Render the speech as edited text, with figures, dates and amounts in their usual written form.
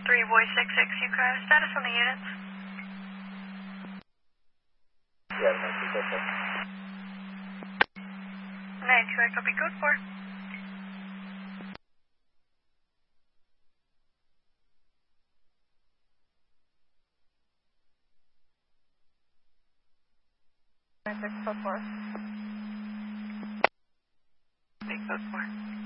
3 Boy 66 UCA. Status on the units? Yeah, 92, 92, I copy code 4. Code 4. Big code 4.